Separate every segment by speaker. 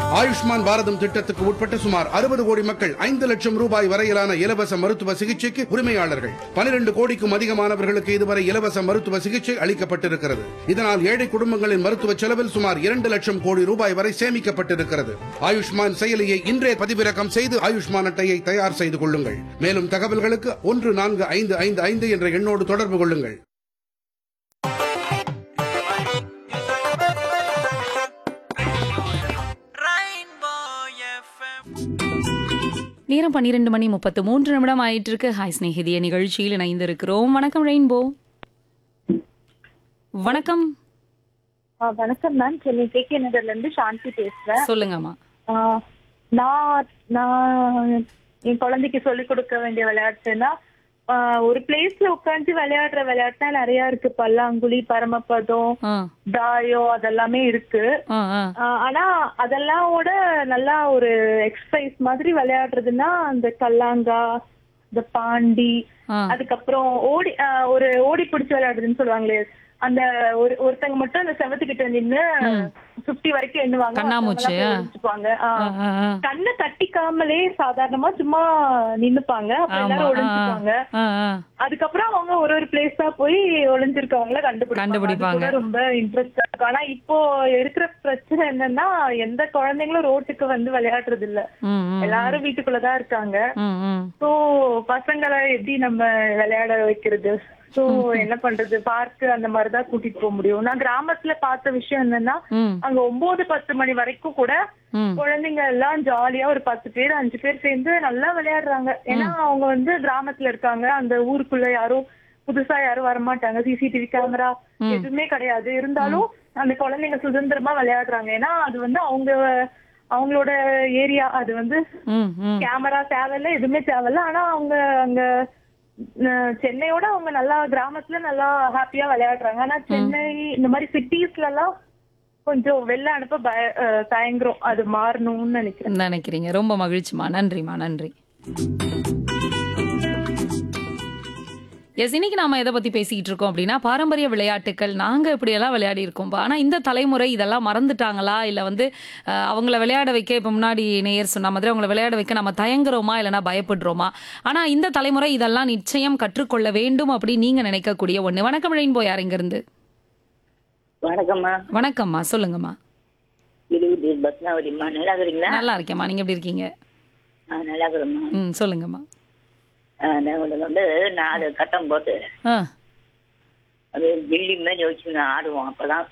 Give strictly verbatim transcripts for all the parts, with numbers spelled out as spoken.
Speaker 1: ஆயுஷ்மான் பாரதம் திட்டத்துக்கு உட்பட்ட சுமார் அறுபது கோடி மக்கள் ஐந்து லட்சம் ரூபாய் வரையிலான இலவச மருத்துவ சிகிச்சைக்கு உரிமையாளர்கள். பனிரெண்டு கோடிக்கும் அதிகமானவர்களுக்கு இதுவரை இலவச மருத்துவ சிகிச்சை அளிக்கப்பட்டிருக்கிறது. இதனால் ஏழை குடும்பங்களின் மருத்துவ செலவில் சுமார் இரண்டு லட்சம் கோடி ரூபாய் வரை சேமிக்கப்பட்டிருக்கிறது. ஆயுஷ்மான் செயலியை இன்றே பதிவிறக்கம் செய்து ஆயுஷ்மான் அட்டையை தயார் செய்து கொள்ளுங்கள். மேலும் தகவல்களுக்கு ஒன்று நான்கு ஐந்து ஐந்து ஐந்து என்ற எண்ணோடு தொடர்பு கொள்ளுங்கள்.
Speaker 2: நேரம் பன்னிரண்டு மணி முப்பத்து மூன்று நிமிடம் ஆயிட்டு இருக்கு. ஹாய் ஸ்நேகிதிய நிகழ்ச்சியில் இணைந்திருக்கிறோம். வணக்கம் ரெயின்போ. வணக்கம்.
Speaker 3: வணக்கம் மேம், சென்னை கே கே நகர்ல இருந்து சாந்தி பேசுறேன்.
Speaker 2: சொல்லுங்கம்மா.
Speaker 3: நான் நான் என் குழந்தைக்கு சொல்லிக் கொடுக்க வேண்டிய விளையாட்டுன்னா, ஒரு பிளேஸ்ல உட்காந்து விளையாடுற விளையாட்டுனா நிறைய இருக்கு. பல்லாங்குழி, பரமபதம், தாயம் அதெல்லாமே இருக்கு. ஆனா அதெல்லாம் விட நல்லா ஒரு எக்ஸசைஸ் மாதிரி விளையாடுறதுன்னா அந்த கல்லாங்கா, இந்த பாண்டி, அதுக்கப்புறம் ஓடி ஒரு ஓடி பிடிச்சு விளையாடுறதுன்னு சொல்லுவாங்களே, அந்த ஒரு ஒருத்தங்க மட்டும் அந்த செவத்துக்கிட்ட நின்று பிப்டி வரைக்கும் எண்ணுவாங்க. கண்ணை தட்டிக்காமலே சாதாரணமா சும்மா நின்னுப்பாங்க. அப்புறம் எல்லாரும் ஒளிஞ்சுப்பாங்க. அதுக்கப்புறம் அவங்க ஒரு ஒரு பிளேஸா போய் ஒளிஞ்சிருக்கவங்கள கண்டுபிடிப்பாங்க. ரொம்ப இன்ட்ரெஸ்டா இருக்கும். ஆனா இப்போ இருக்கிற பிரச்சனை என்னன்னா, எந்த குழந்தைங்களும் ரோட்டுக்கு வந்து விளையாடுறது இல்ல. எல்லாரும் வீட்டுக்குள்ளதான் இருக்காங்க. சோ பசங்களை எப்படி நம்ம விளையாட வைக்கிறது? சோ என்ன பண்றது? பார்க்கு அந்த மாதிரிதான் கூட்டிட்டு போக முடியும். நான் கிராமத்துல பார்த்த விஷயம் என்னன்னா, அங்க ஒன்பது பத்து மணி வரைக்கும் கூட குழந்தைங்க எல்லாம் ஜாலியா ஒரு பத்து பேர் அஞ்சு பேர் சேர்ந்து நல்லா விளையாடுறாங்க. ஏன்னா அவங்க வந்து கிராமத்துல இருக்காங்க. அந்த ஊருக்குள்ள யாரும் புதுசா யாரும் வரமாட்டாங்க. சிசிடிவி கேமரா எதுவுமே கிடையாது. இருந்தாலும் அந்த குழந்தைங்க சுதந்திரமா விளையாடுறாங்க. ஏன்னா அது வந்து அவங்க அவங்களோட ஏரியா. அது வந்து கேமரா தேவையில்ல, எதுவுமே தேவையில்ல. ஆனா அவங்க அங்க சென்னையோட அவங்க நல்லா கிராமத்துல நல்லா ஹாப்பியா விளையாடுறாங்க. ஆனா சென்னை இந்த மாதிரி சிட்டிஸ்ல எல்லாம் கொஞ்சம் வெளில அனுப்ப பய தயங்குறோம். அது மாறணும்னு நினைக்கிறேன்.
Speaker 2: நினைக்கிறீங்க. ரொம்ப மகிழ்ச்சிமா. நன்றிமா. நன்றி. எஸ், இன்னைக்கு நாம எதை பத்தி பேசிக்கிட்டு இருக்கோம் அப்படின்னா, பாரம்பரிய விளையாட்டுகள் நாங்க இப்படி எல்லாம் விளையாடி இருக்கோம். ஆனா இந்த தலைமுறை இதெல்லாம் மறந்துட்டாங்களா, இல்ல வந்து அவங்கள விளையாட வைக்க, இப்ப முன்னாடி நேயர் சொன்ன மாதிரி அவங்கள விளையாட வைக்க நம்ம தயங்குறோமா இல்லைன்னா பயப்படுறோமா? ஆனா இந்த தலைமுறை இதெல்லாம் நிச்சயம் கற்றுக்கொள்ள வேண்டும் அப்படி நீங்க நினைக்கக்கூடிய ஒண்ணு. வணக்கம் ரெயின்போ. யார் இங்க இருந்து?
Speaker 4: வணக்கம்மா.
Speaker 2: வணக்கம்மா, சொல்லுங்கம்மா.
Speaker 4: நல்லா இருக்கீங்களா?
Speaker 2: நல்லா இருக்கேம்மா. நீங்க எப்படி இருக்கீங்க?
Speaker 4: நல்லா இருக்கிறோம்மா.
Speaker 2: ம், சொல்லுங்கம்மா.
Speaker 4: வந்து நாலு கட்டம் போட்டு அது கில்லி மாதிரி வச்சு ஆடுவோம். அப்பதான்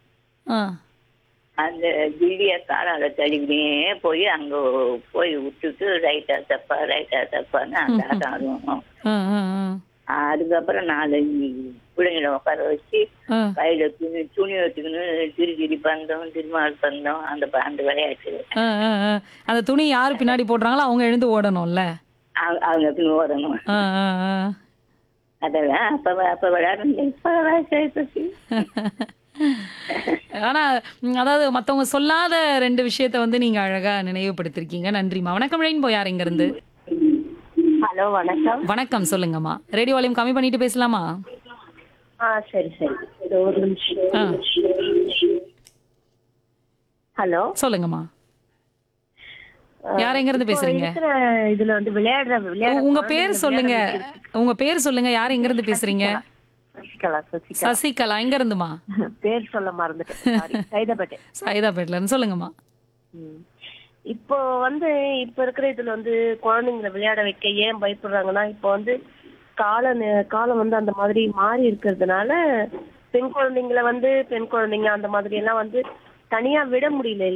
Speaker 4: அந்த கில்லிய காலால தள்ளிக்கிட்டே போய் அங்க போய் விட்டுட்டு ரைட்டா தப்பா ரைட்டா தப்பான்னு அந்த ஆட்டம் ஆடுவோம். அதுக்கப்புறம் நாலு பிள்ளைங்களை உட்கார வச்சு கையில துணி துணி வச்சுக்கணும், திரு திரி பந்தம், திருமால் பந்தம், அந்த அந்த விளையாட்டு.
Speaker 2: அந்த துணி யாரு பின்னாடி போடுறாங்களோ அவங்க எழுந்து ஓடணும்ல.
Speaker 4: அவங்க பின் ஓடணும். அதெல்லாம் அப்ப அப்ப விளையாடுறேன்.
Speaker 2: ஆனா அதாவது மத்தவங்க சொல்லாத ரெண்டு விஷயத்த வந்து நீங்க அழகா நினைவுபடுத்திருக்கீங்க. நன்றிமா. வணக்கம் ரெயின்போ. யார் இங்க இருந்து?
Speaker 3: ஹலோ, வணக்கம்.
Speaker 2: வணக்கம், சொல்லுங்கம்மா. ரேடியோ வால்யூம் கம்மி பண்ணிட்டு பேசலாமா?
Speaker 3: சரி சரி, ஒரு நிமிஷம். ஹலோ,
Speaker 2: சொல்லுங்கம்மா. யார் எங்க இருந்து பேசுறீங்க?
Speaker 3: இதுல வந்து விளையாடுற விளையாடு.
Speaker 2: உங்க பேர் சொல்லுங்க. உங்க பேர் சொல்லுங்க. யார் எங்க இருந்து பேசுறீங்க?
Speaker 3: சசிகலா.
Speaker 2: சசிகலா. எங்க இருந்துமா?
Speaker 3: பேர் சொல்ல மறந்துட்டேன். சைதாப்பேட்டை.
Speaker 2: சைதாப்பேட்ல இருந்து. சொல்லுங்கம்மா.
Speaker 3: இப்போ வந்து இப்ப இருக்கிற இதுல வந்து குழந்தைங்களை விளையாட வைக்க ஏன் பயப்படுறாங்கன்னா, இப்போ வந்து கால காலம் வந்து அந்த மாதிரி மாறி இருக்கிறதுனால பெண் குழந்தைங்களை வந்து பெண் குழந்தைங்க அந்த மாதிரி எல்லாம் வந்து தனியா விட முடியல.